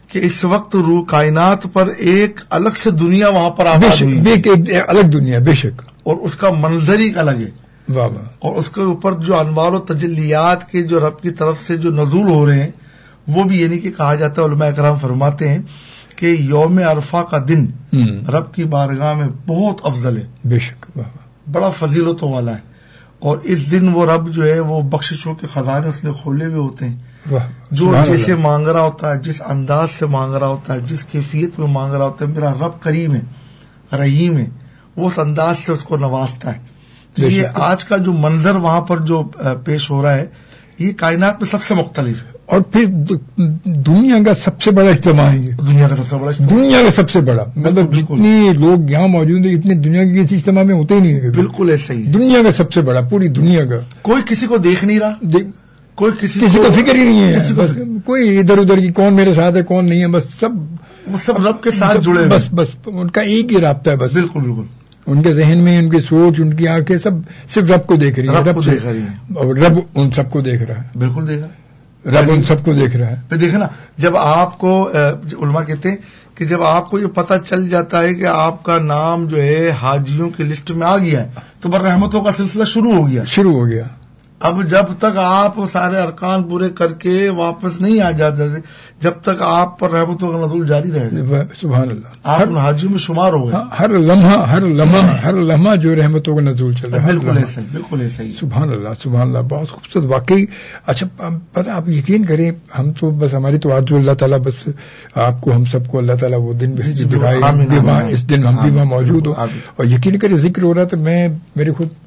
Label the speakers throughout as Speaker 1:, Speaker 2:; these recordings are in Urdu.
Speaker 1: کہ اس وقت روح کائنات پر ایک الگ سے دنیا وہاں پر آباد ہوئی ہے،
Speaker 2: ایک الگ دنیا بے شک،
Speaker 1: اور اس کا منظر ہی الگ ہے.
Speaker 2: واہ واہ.
Speaker 1: اور اس کے اوپر جو انوار و تجلیات کے جو رب کی طرف سے جو نزول ہو رہے ہیں وہ بھی یعنی کہ کہا جاتا ہے، علماء کرام فرماتے ہیں کہ یوم عرفہ کا دن رب کی بارگاہ میں بہت افضل ہے،
Speaker 2: بے شک، واہ واہ.
Speaker 1: بڑا فضیلتوں والا ہے. اور اس دن وہ رب جو ہے وہ بخششوں کے خزانے اس نے کھولے ہوئے ہوتے ہیں. جو جیسے مانگ رہا ہوتا ہے، جس انداز سے مانگ رہا ہوتا ہے، جس کیفیت میں مانگ رہا ہوتا ہے، میرا رب کریم ہے، رحیم ہے، وہ اس انداز سے اس کو نوازتا ہے. تو یہ آج کا جو منظر وہاں پر جو پیش ہو رہا ہے یہ کائنات میں سب سے مختلف ہے.
Speaker 2: اور پھر دنیا کا سب سے بڑا اجتماع ہے،
Speaker 1: دنیا کا سب سے بڑا اجتماع،
Speaker 2: دنیا کا سب سے بڑا، مطلب جتنے لوگ یہاں موجود ہیں اتنے دنیا کے کسی اجتماع میں ہوتے ہی نہیں ہیں.
Speaker 1: بالکل ایسا ہی،
Speaker 2: دنیا کا سب سے بڑا، پوری دنیا کا.
Speaker 1: کوئی کسی کو دیکھ نہیں رہا، کوئی کسی
Speaker 2: کو فکر ہی نہیں ہے، بس کوئی ادھر ادھر کی کون میرے ساتھ ہے کون نہیں ہے، بس
Speaker 1: سب رب کے ساتھ جڑے ہوئے،
Speaker 2: بس ان کا ایک ہی رابطہ ہے. بس
Speaker 1: بالکل بالکل.
Speaker 2: ان کے ذہن میں، ان کی سوچ، ان کی آنکھیں سب صرف رب کو دیکھ رہی ہے، اور رب ان سب کو دیکھ رہا ہے.
Speaker 1: بالکل دیکھ رہا ہے،
Speaker 2: رب ان سب کو دیکھ رہا ہے.
Speaker 1: دیکھیں نا، جب آپ کو علماء کہتے ہیں کہ جب آپ کو یہ پتہ چل جاتا ہے کہ آپ کا نام جو ہے حاجیوں کی لسٹ میں آ گیا ہے تو بر رحمتوں کا سلسلہ شروع ہو گیا. اب جب تک آپ سارے ارکان پورے کر کے واپس نہیں آ جاتے، جب تک آپ پر رحمتوں کا نزول جاری رہے گا.
Speaker 2: سبحان اللہ.
Speaker 1: آپ ان حاجیوں میں شمار ہو گئے.
Speaker 2: ہر لمحہ جو رحمتوں کا نزول چل رہا ہے.
Speaker 1: بالکل ایسا ہی.
Speaker 2: سبحان اللہ، بہت خوبصورت واقعی. اچھا پتہ آپ یقین کریں، ہم تو بس ہماری تو آرزو اللہ تعالیٰ بس آپ کو، ہم سب کو اللہ تعالیٰ وہ دن دکھائے، اس دن ہم بھی وہاں موجود ہو. اور یقین کریں ذکر ہو رہا تو میں میرے خود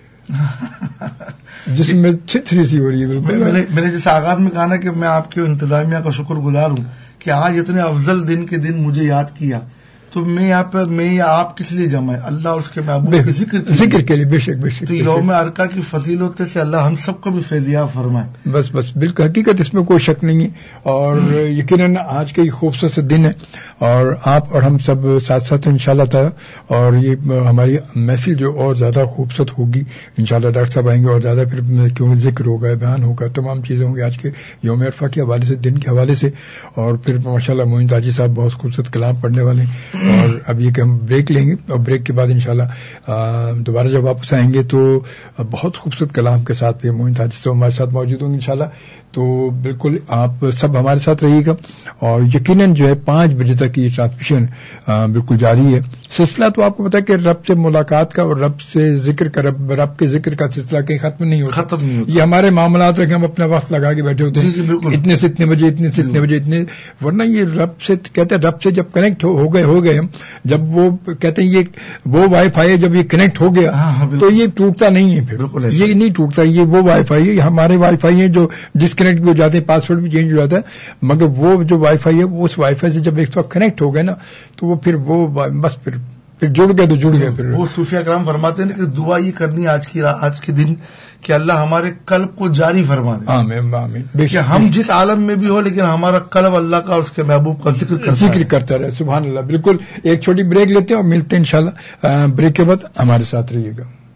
Speaker 2: جسم میں چھتری سی ہو رہی ہے. بالکل
Speaker 1: میں نے جیسے آغاز میں کہا نا کہ میں آپ کی انتظامیہ کا شکر گزار ہوں کہ آج اتنے افضل دن کے دن مجھے یاد کیا. تو میں یہاں پر میں یا آپ کس لیے جمع ہے؟ اللہ اور اس کے محبوب کے
Speaker 2: ذکر کے لیے. بے شک.
Speaker 1: تو یوم عرفہ کی فضیلت سے اللہ ہم سب کو بھی فیضیاب فرمائے.
Speaker 2: بس بالکل حقیقت اس میں کوئی شک نہیں ہے. اور یقیناً آج کا یہ خوبصورت سے دن ہے اور آپ اور ہم سب ساتھ ساتھ انشاءاللہ تعالی. اور یہ ہماری محفل جو اور زیادہ خوبصورت ہوگی انشاءاللہ. ڈاکٹر صاحب آئیں گے اور زیادہ پھر کیوں ذکر ہوگا، بیان ہوگا، تمام چیزیں ہوں گی آج کے یوم عرفہ کے حوالے سے، دن کے حوالے سے. اور پھر ماشاءاللہ معین تاجی صاحب بہت خوبصورت کلام پڑھنے والے ہیں. اور اب یہ کہ ہم بریک لیں گے اور بریک کے بعد انشاءاللہ دوبارہ جب واپس آئیں گے تو بہت خوبصورت کلام کے ساتھ پھر معین تاجی صاحب ہمارے ساتھ موجود ہوں گے انشاءاللہ. تو بالکل آپ سب ہمارے ساتھ رہیے گا. اور یقیناً جو ہے 5 بجے تک یہ ٹرانسمیشن بالکل جاری ہے. سلسلہ تو آپ کو پتا ہے کہ رب سے ملاقات کا اور رب سے ذکر کا، رب کے ذکر کا سلسلہ کہیں ختم نہیں ہوتا. یہ ہمارے معاملات ہے کہ ہم اپنا وقت لگا کے بیٹھے ہوتے ہیں اتنے سے اتنے بجے، اتنے سے اتنے بجے، اتنے. ورنہ یہ رب سے کہتے ہیں، رب سے جب کنیکٹ ہو گئے ہم، جب وہ کہتے ہیں یہ وہ وائی فائی ہے، جب یہ کنیکٹ ہو گیا تو یہ ٹوٹتا نہیں ہے. پھر یہ نہیں ٹوٹتا. یہ وہ وائی فائی ہے، ہمارے وائی فائی ہیں جو ڈسکنیکٹ بھی ہو جاتے ہیں، پاسورڈ بھی چینج ہو جاتا ہے. مگر وہ جو وائی فائی ہے اس وائی فائی سے جب ایک وقت کنیکٹ ہو گئے نا تو وہ پھر وہ بس پھر جڑ گئے تو جڑ گئے. پھر
Speaker 1: وہ صوفیہ کرام فرماتے ہیں کہ دعا یہ کرنی آج کے دن کہ اللہ ہمارے قلب کو جاری فرما دے.
Speaker 2: آمین.
Speaker 1: کہ ہم جس عالم میں بھی ہو لیکن ہمارا قلب اللہ کا اور اس کے محبوب کا ذکر
Speaker 2: کرتا رہے. سبحان اللہ. بالکل. ایک چھوٹی بریک لیتے ہیں اور ملتے ہیں انشاءاللہ. بریک کے بعد ہمارے ساتھ رہیے گا.